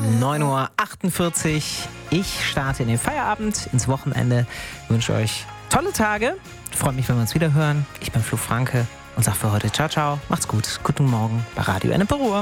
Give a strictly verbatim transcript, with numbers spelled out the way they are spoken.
neun Uhr achtundvierzig. Ich starte in den Feierabend, ins Wochenende. Wünsche euch tolle Tage. Freue mich, wenn wir uns wieder hören. Ich bin Flo Franke und sage für heute ciao, ciao. Macht's gut. Guten Morgen bei Radio Ennepe Ruhr.